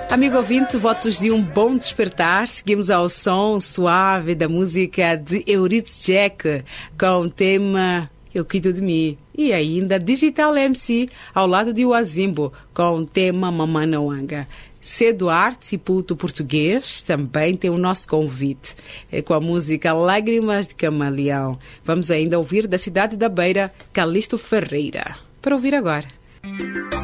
Amigo ouvinte, votos de um bom despertar. Seguimos ao som suave da música de Eurythmics Jack com o tema Eu Cuido de Mim. E ainda Digital MC ao lado de Wazimbo com o tema Mamana Wanga. C. Duarte e Puto Português também tem o nosso convite. É com a música Lágrimas de Camaleão. Vamos ainda ouvir da cidade da Beira, Calixto Ferreira. Para ouvir agora.